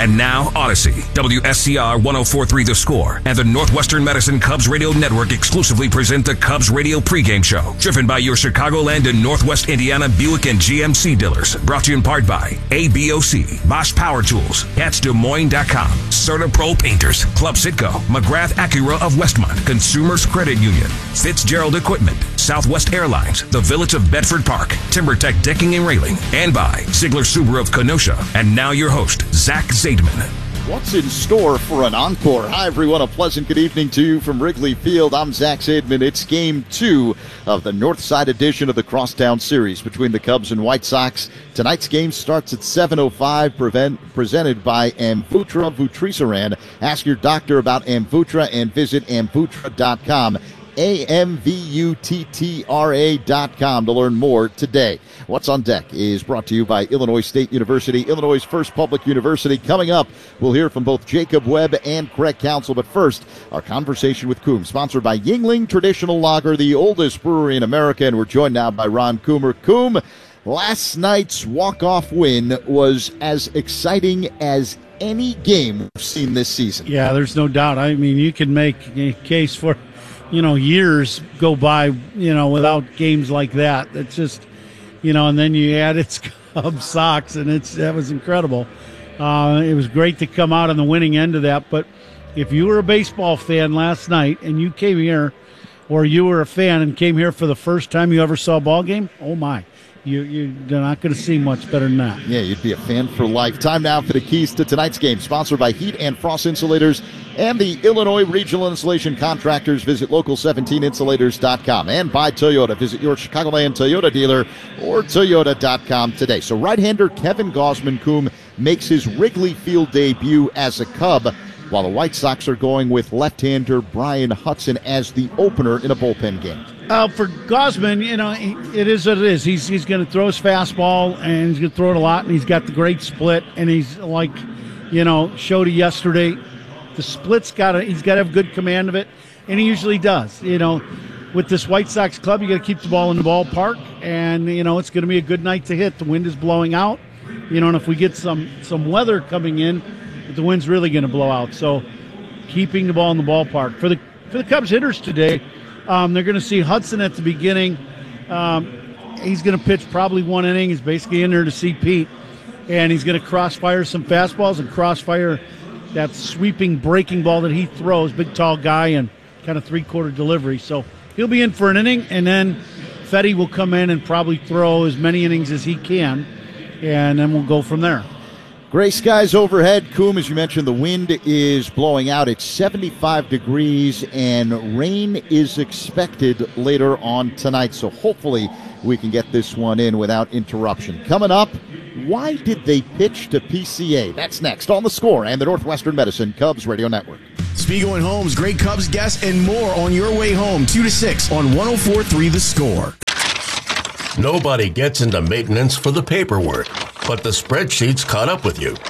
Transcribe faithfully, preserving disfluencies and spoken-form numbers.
And now, Odyssey, W S C R one oh four point three The Score, and the Northwestern Medicine Cubs Radio Network exclusively present the Cubs Radio pregame show, driven by your Chicagoland and Northwest Indiana Buick and G M C dealers. Brought to you in part by A B O C, Bosch Power Tools, Cats Des Moines dot com, Certa Pro Painters, Club Citgo, McGrath Acura of Westmont, Consumers Credit Union, Fitzgerald Equipment, Southwest Airlines, the Village of Bedford Park, TimberTech Decking and Railing, and by Ziegler Subaru of Kenosha. And now your host, Zach Zaidman. What's in store for an encore? Hi, everyone. A pleasant good evening to you from Wrigley Field. I'm Zach Zaidman. It's game two of the North Side edition of the Crosstown Series between the Cubs and White Sox. Tonight's game starts at seven oh five, prevent, presented by Amvuttra Vutrisiran. Ask your doctor about Amvuttra and visit amvuttra dot com. A M V U T T R A dot com to learn more today. What's on Deck is brought to you by Illinois State University, Illinois' first public university. Coming up, we'll hear from both Jacob Webb and Craig Counsell. But first, our conversation with Coom, sponsored by Yuengling Traditional Lager, the oldest brewery in America. And we're joined now by Ron Coomer. Coom, last night's walk-off win was as exciting as any game we've seen this season. Yeah, there's no doubt. I mean, you can make a case for, you know, years go by, you know, without games like that. It's just, you know, and then you add its Cubs Sox, and it's that was incredible. Uh, it was great to come out on the winning end of that. But if you were a baseball fan last night and you came here, or you were a fan and came here for the first time you ever saw a ball game, oh my. You, you're not going to see much better than that. Yeah, you'd be a fan for life. Time now for the keys to tonight's game, sponsored by Heat and Frost Insulators and the Illinois Regional Insulation Contractors. Visit local seventeen insulators dot com. And by Toyota. Visit your Chicagoland Toyota dealer or toyota dot com today. So right-hander Kevin Gausman, Coom, makes his Wrigley Field debut as a Cub, while the White Sox are going with left-hander Brian Hudson as the opener in a bullpen game. Uh, for Gausman, you know, it is what it is. He's he's going to throw his fastball, and he's going to throw it a lot, and he's got the great split, and he's like, you know, showed you yesterday, the split's got to, he's got to have good command of it, and he usually does. You know, with this White Sox club, you got to keep the ball in the ballpark, and, you know, it's going to be a good night to hit. The wind is blowing out, you know, and if we get some, some weather coming in, the wind's really going to blow out. So keeping the ball in the ballpark. For the, for the Cubs hitters today, Um, they're going to see Hudson at the beginning. Um, he's going to pitch probably one inning. He's basically in there to see Pete. And he's going to crossfire some fastballs and crossfire that sweeping breaking ball that he throws. Big, tall guy and kind of three-quarter delivery. So he'll be in for an inning, and then Fetty will come in and probably throw as many innings as he can, and then we'll go from there. Gray skies overhead. Coom, as you mentioned, the wind is blowing out. It's seventy-five degrees, and rain is expected later on tonight. So hopefully we can get this one in without interruption. Coming up, why did they pitch to P C A? That's next on The Score and the Northwestern Medicine Cubs Radio Network. Spiegel and Holmes, great Cubs guests, and more on your way home, two to six on one oh four point three The Score. Nobody gets into maintenance for the paperwork, but the spreadsheets caught up with you.